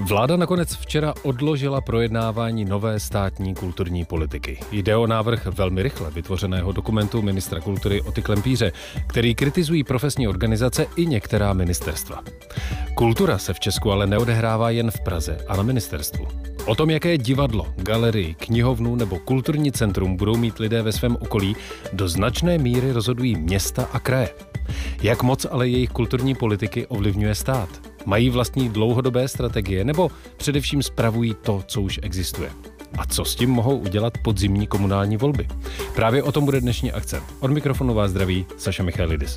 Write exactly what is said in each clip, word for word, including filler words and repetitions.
Vláda nakonec včera odložila projednávání nové státní kulturní politiky. Jde o návrh velmi rychle vytvořeného dokumentu ministra kultury Oty Klempíře, který kritizují profesní organizace i některá ministerstva. Kultura se v Česku ale neodehrává jen v Praze a na ministerstvu. O tom, jaké divadlo, galerii, knihovnu nebo kulturní centrum budou mít lidé ve svém okolí, do značné míry rozhodují města a kraje. Jak moc ale jejich kulturní politiky ovlivňuje stát? Mají vlastní dlouhodobé strategie nebo především spravují to, co už existuje? A co s tím mohou udělat podzimní komunální volby? Právě o tom bude dnešní akcent. Od mikrofonu vás zdraví Saša Michailidis.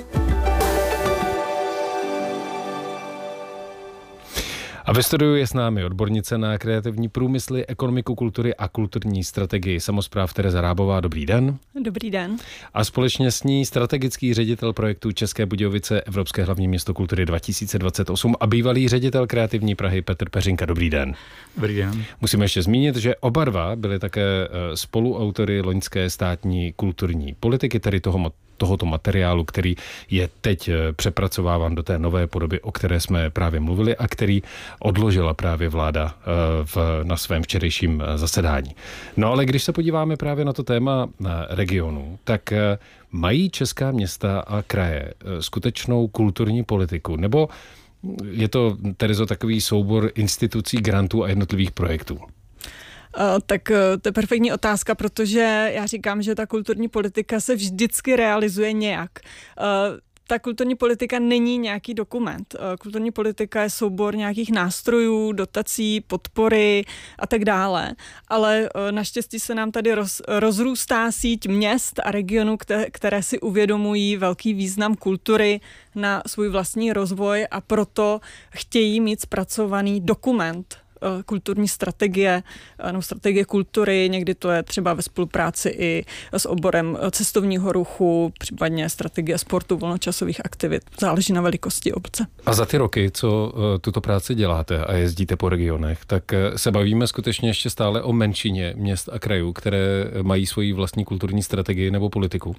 A ve studiu je s námi odbornice na kreativní průmysly, ekonomiku kultury a kulturní strategii samospráv Tereza Rábová. Dobrý den. Dobrý den. A společně s ní strategický ředitel projektu České Budějovice Evropské hlavní město kultury dva tisíce dvacet osm a bývalý ředitel Kreativní Prahy Petr Peřinka. Dobrý den. Dobrý den. Musíme ještě zmínit, že oba dva byli také spoluautory loňské státní kulturní politiky, tedy toho tohoto materiálu, který je teď přepracováván do té nové podoby, o které jsme právě mluvili a který odložila právě vláda v, na svém včerejším zasedání. No ale když se podíváme právě na to téma regionu, tak mají česká města a kraje skutečnou kulturní politiku, nebo je to, Terezo, takový soubor institucí, grantů a jednotlivých projektů? Uh, tak uh, to je perfektní otázka, protože já říkám, že ta kulturní politika se vždycky realizuje nějak. Uh, ta kulturní politika není nějaký dokument. Uh, kulturní politika je soubor nějakých nástrojů, dotací, podpory a tak dále. Ale uh, naštěstí se nám tady roz, rozrůstá síť měst a regionů, které, které si uvědomují velký význam kultury na svůj vlastní rozvoj a proto chtějí mít zpracovaný dokument kulturní strategie, no, strategie kultury, někdy to je třeba ve spolupráci i s oborem cestovního ruchu, případně strategie sportu, volnočasových aktivit. Záleží na velikosti obce. A za ty roky, co tuto práci děláte a jezdíte po regionech, tak se bavíme skutečně ještě stále o menšině měst a krajů, které mají svoji vlastní kulturní strategii nebo politiku?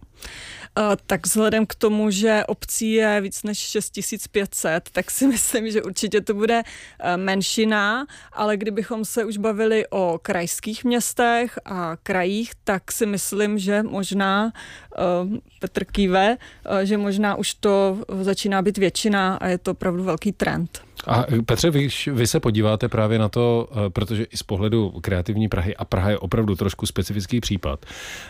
Tak vzhledem k tomu, že obcí je víc než šest tisíc pět set, tak si myslím, že určitě to bude menšina, ale kdybychom se už bavili o krajských městech a krajích, tak si myslím, že možná, Petr kýve, že možná už to začíná být většina a je to opravdu velký trend. A Petře, vy, vy se podíváte právě na to, protože i z pohledu Kreativní Prahy, a Praha je opravdu trošku specifický případ,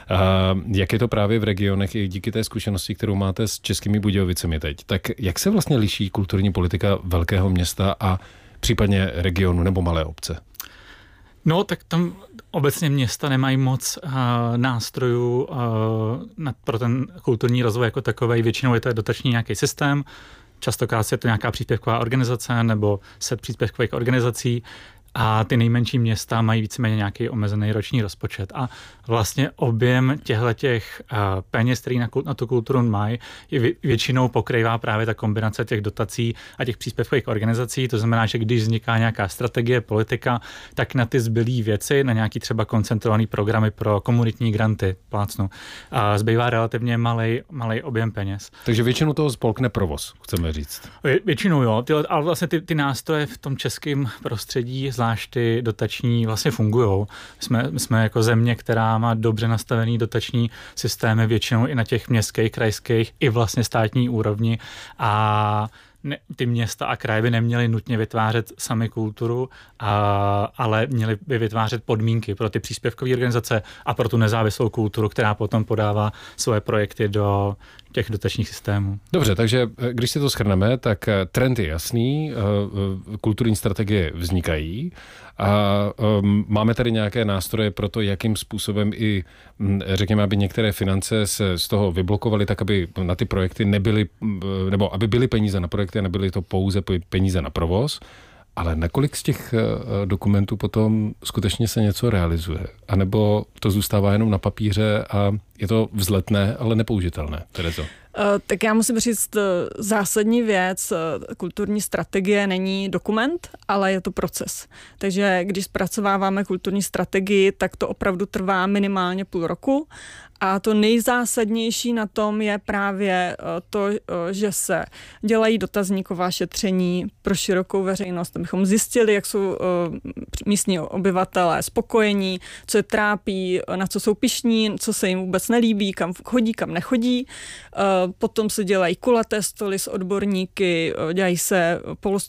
jak je to právě v regionech i díky té zkušenosti, kterou máte s Českými Budějovicemi teď, tak jak se vlastně liší kulturní politika velkého města a případně regionu nebo malé obce? No, tak tam obecně města nemají moc uh, nástrojů uh, na, pro ten kulturní rozvoj jako takovej. Většinou je to dotační nějaký systém, častokrát je to nějaká příspěvková organizace nebo set příspěvkových organizací a ty nejmenší města mají víceméně nějaký omezený roční rozpočet. A vlastně objem těchhletěch uh, peněz, který na, na tu kulturu mají, je většinou pokrývá právě ta kombinace těch dotací a těch příspěvkových organizací. To znamená, že když vzniká nějaká strategie, politika, tak na ty zbylý věci, na nějaký třeba koncentrovaný programy pro komunitní granty, plácnu, a zbývá relativně malej, malej objem peněz. Takže většinou toho spolkne provoz, chceme říct. Vě, většinou jo, ty, ale vlastně ty, ty nástroje v tom českém prostředí, zvlášť ty dotační, vlastně fungujou. Jsme, jsme jako země, která má dobře nastavený dotační systémy, většinou i na těch městských, krajských, i vlastně státní úrovni a ne, ty města a kraje by neměly nutně vytvářet sami kulturu, a, ale měly by vytvářet podmínky pro ty příspěvkové organizace a pro tu nezávislou kulturu, která potom podává svoje projekty do těch dotačních systémů. Dobře, takže když si to shrneme, tak trend je jasný, kulturní strategie vznikají a um, máme tady nějaké nástroje pro to, jakým způsobem i, řekněme, aby některé finance se z toho vyblokovaly, tak aby na ty projekty nebyly, nebo aby byly peníze na projekty a nebyly to pouze peníze na provoz. Ale nakolik z těch dokumentů potom skutečně se něco realizuje? A nebo to zůstává jenom na papíře a je to vzletné, ale nepoužitelné, Terezo? Tak já musím říct zásadní věc. Kulturní strategie není dokument, ale je to proces. Takže když zpracováváme kulturní strategii, tak to opravdu trvá minimálně půl roku. A to nejzásadnější na tom je právě to, že se dělají dotazníková šetření pro širokou veřejnost, abychom zjistili, jak jsou místní obyvatelé spokojení, co je trápí, na co jsou pyšní, co se jim vůbec nelíbí, kam chodí, kam nechodí. Potom se dělají kulaté stoly s odborníky, dělají se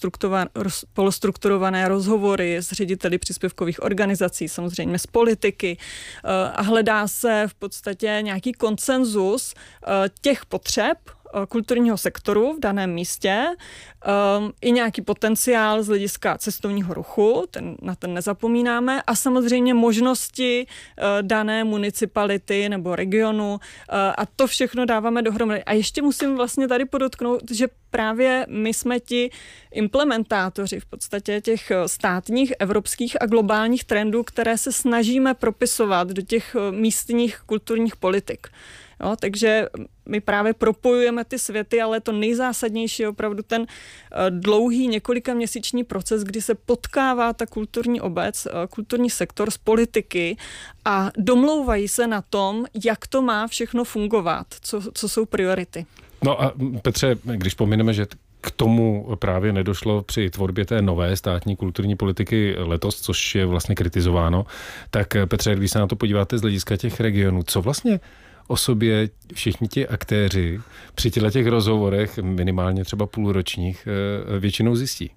polostrukturované rozhovory s řediteli příspěvkových organizací, samozřejmě s politiky a hledá se v podstatě nějaký konsenzus těch potřeb kulturního sektoru v daném místě, um, i nějaký potenciál z hlediska cestovního ruchu, ten, na ten nezapomínáme, a samozřejmě možnosti uh, dané municipality nebo regionu uh, a to všechno dáváme dohromady. A ještě musím vlastně tady podotknout, že právě my jsme ti implementátoři v podstatě těch státních, evropských a globálních trendů, které se snažíme propisovat do těch místních kulturních politik. Jo, takže my právě propojujeme ty světy, ale to nejzásadnější je opravdu ten dlouhý několikaměsíční proces, kdy se potkává ta kulturní obec, kulturní sektor z politiky a domlouvají se na tom, jak to má všechno fungovat, co, co jsou priority. No a Petře, když pomineme, že k tomu právě nedošlo při tvorbě té nové státní kulturní politiky letos, což je vlastně kritizováno, tak Petře, když se na to podíváte z hlediska těch regionů, co vlastně o sobě všichni ti aktéři při těchto těch rozhovorech, minimálně třeba půlročních, většinou zjistí?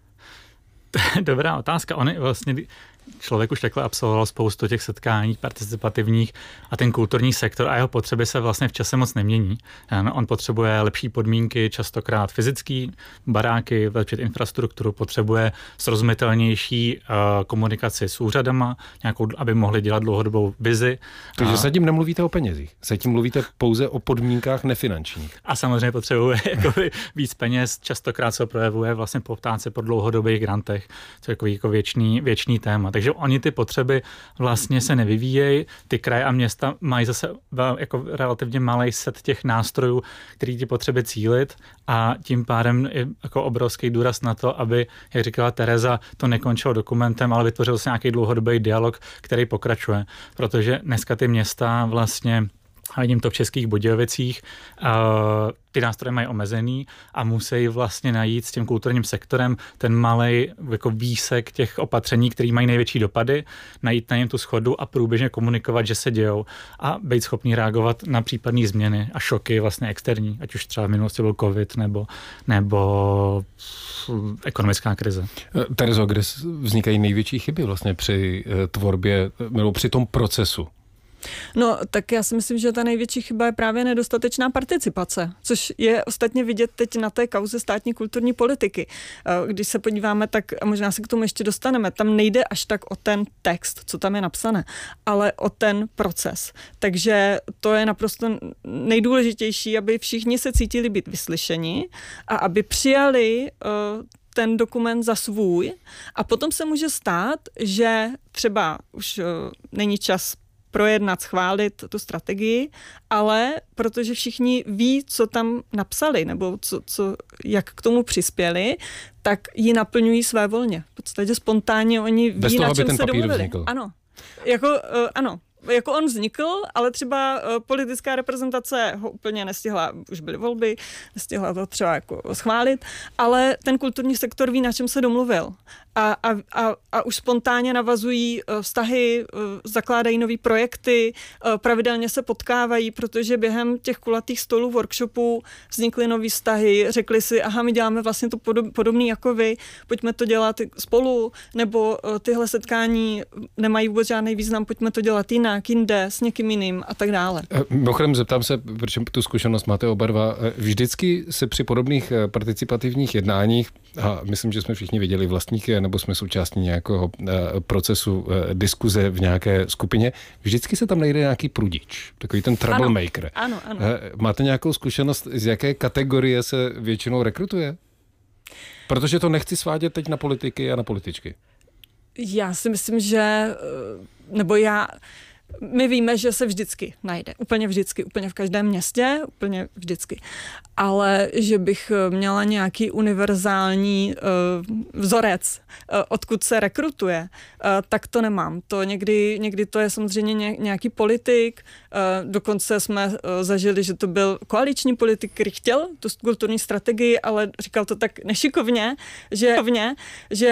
Dobrá otázka. Oni vlastně, člověk už takhle absolvoval spoustu těch setkání participativních a ten kulturní sektor a jeho potřeby se vlastně v čase moc nemění. On potřebuje lepší podmínky, častokrát fyzický, baráky, zlepšit infrastrukturu, potřebuje srozumitelnější uh, komunikaci s úřadama, nějakou, aby mohli dělat dlouhodobou vizi. Takže se tím nemluvíte o penězích, se tím mluvíte pouze o podmínkách nefinančních. A samozřejmě potřebuje jakoby víc peněz, častokrát se projevuje vlastně poptávce po dlouhodobých grantech, co je jako věčný, věčný téma. Takže oni ty potřeby vlastně se nevyvíjejí, ty kraje a města mají zase jako relativně malý set těch nástrojů, který ty potřeby cílit a tím pádem je jako obrovský důraz na to, aby, jak říkala Tereza, to nekončilo dokumentem, ale vytvořil se nějaký dlouhodobý dialog, který pokračuje. Protože dneska ty města vlastně, a vidím to v Českých Budějovicích, uh, ty nástroje mají omezený a musí vlastně najít s tím kulturním sektorem ten malej jako výsek těch opatření, který mají největší dopady, najít na něm tu shodu a průběžně komunikovat, že se dějou a být schopný reagovat na případné změny a šoky vlastně externí, ať už třeba v minulosti byl covid nebo, nebo ekonomická krize. Terezo, kde vznikají největší chyby vlastně při tvorbě nebo při tom procesu? No, tak já si myslím, že ta největší chyba je právě nedostatečná participace, což je ostatně vidět teď na té kauze státní kulturní politiky. Když se podíváme, tak možná se k tomu ještě dostaneme, tam nejde až tak o ten text, co tam je napsané, ale o ten proces. Takže to je naprosto nejdůležitější, aby všichni se cítili být vyslyšeni a aby přijali uh, ten dokument za svůj a potom se může stát, že třeba už uh, není čas projednat, schválit tu strategii, ale protože všichni ví, co tam napsali, nebo co, co, jak k tomu přispěli, tak ji naplňují své volně. V podstatě spontánně oni ví, bez toho, na čem ten se domluvili. Vznikl. Ano. Jako, uh, ano. Jako on vznikl, ale třeba uh, politická reprezentace ho úplně nestihla, už byly volby, nestihla to třeba jako schválit, ale ten kulturní sektor ví, na čem se domluvil. A, a, a, a už spontánně navazují uh, vztahy, uh, zakládají nový projekty, uh, pravidelně se potkávají, protože během těch kulatých stolů, workshopů vznikly nový vztahy, řekli si, aha, my děláme vlastně to podob, podobný jako vy, pojďme to dělat spolu, nebo uh, tyhle setkání nemají vůbec žádný význam, pojďme to dělat jinak, jinde, s někým jiným a tak dále. Mimochodem zeptám se, protože tu zkušenost máte oba dva, vždycky se při podobných participativních jednáních, a myslím, že jsme všichni viděli vlastníky, nebo jsme součástí nějakého procesu diskuze v nějaké skupině, vždycky se tam najde nějaký prudič, takový ten troublemaker. Ano, ano, ano. Máte nějakou zkušenost, z jaké kategorie se většinou rekrutuje? Protože to nechci svádět teď na politiky a na političky. Já si myslím, že, nebo já my víme, že se vždycky najde. Úplně vždycky, úplně v každém městě, úplně vždycky. Ale že bych měla nějaký univerzální uh, vzorec, uh, odkud se rekrutuje, uh, tak to nemám. To někdy, někdy to je samozřejmě nějaký politik, uh, dokonce jsme uh, zažili, že to byl koaliční politik, který chtěl tu kulturní strategii, ale říkal to tak nešikovně, že, že